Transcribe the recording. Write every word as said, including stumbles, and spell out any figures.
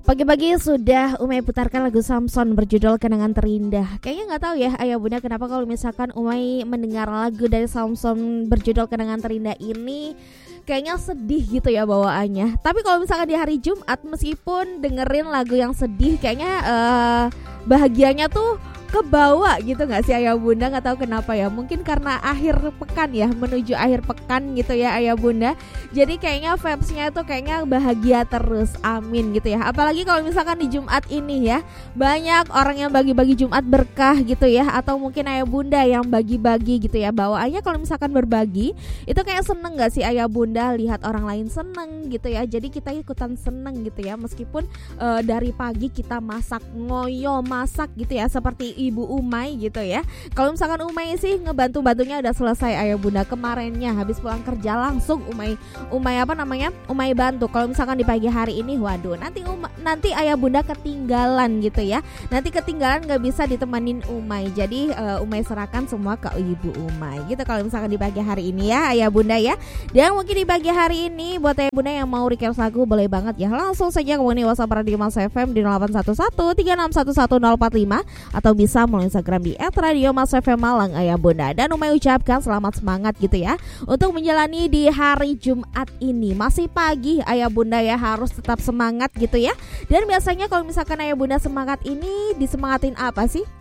Pagi-pagi sudah Umay putarkan lagu Samson berjudul Kenangan Terindah. Kayaknya nggak tahu ya ayah bunda kenapa kalau misalkan Umay mendengar lagu dari Samson berjudul Kenangan Terindah ini kayaknya sedih gitu ya bawaannya. Tapi kalau misalkan di hari Jumat meskipun dengerin lagu yang sedih kayaknya uh, bahagianya tuh kebawa gitu gak sih ayah bunda, gak tahu kenapa ya, mungkin karena akhir pekan ya, menuju akhir pekan gitu ya ayah bunda, jadi kayaknya vibes-nya itu kayaknya bahagia terus, amin gitu ya. Apalagi kalau misalkan di Jumat ini ya, banyak orang yang bagi-bagi Jumat berkah gitu ya, atau mungkin ayah bunda yang bagi-bagi gitu ya, bawaannya kalau misalkan berbagi itu kayak seneng gak sih ayah bunda lihat orang lain seneng gitu ya, jadi kita ikutan seneng gitu ya, meskipun uh, dari pagi kita masak, ngoyo masak gitu ya, seperti Ibu Umay gitu ya. Kalau misalkan Umay sih ngebantu-bantunya udah selesai ayah bunda, kemarinnya habis pulang kerja langsung Umay Umay apa namanya Umay bantu. Kalau misalkan di pagi hari ini waduh nanti Uma, nanti ayah bunda ketinggalan gitu ya, nanti ketinggalan nggak bisa ditemenin Umay, jadi uh, Umay serahkan semua ke Ibu Umay gitu kalau misalkan di pagi hari ini ya ayah bunda ya. Dan mungkin di pagi hari ini buat ayah bunda yang mau request lagu boleh banget ya, langsung saja hubungi WhatsApp Radio Mas F M di nol delapan satu satu tiga enam satu satu nol empat lima atau bisa bisa melalui Instagram di et radio mas f m malang ayah bunda. Dan Umay ucapkan selamat semangat gitu ya untuk menjalani di hari Jumat ini. Masih pagi ayah bunda ya, harus tetap semangat gitu ya. Dan biasanya kalau misalkan ayah bunda semangat ini disemangatin apa sih?